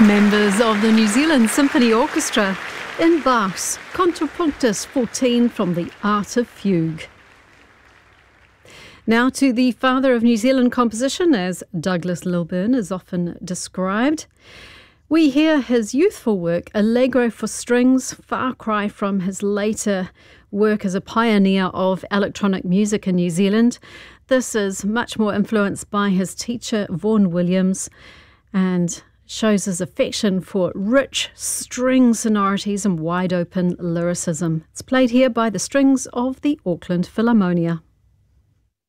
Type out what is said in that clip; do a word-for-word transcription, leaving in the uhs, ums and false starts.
Members of the New Zealand Symphony Orchestra in Bach's Contrapunctus fourteen from the Art of Fugue. Now to the father of New Zealand composition, as Douglas Lilburn is often described. We hear his youthful work, Allegro for Strings, far cry from his later work as a pioneer of electronic music in New Zealand. This is much more influenced by his teacher, Vaughan Williams, and shows his affection for rich string sonorities and wide-open lyricism. It's played here by the strings of the Auckland Philharmonia.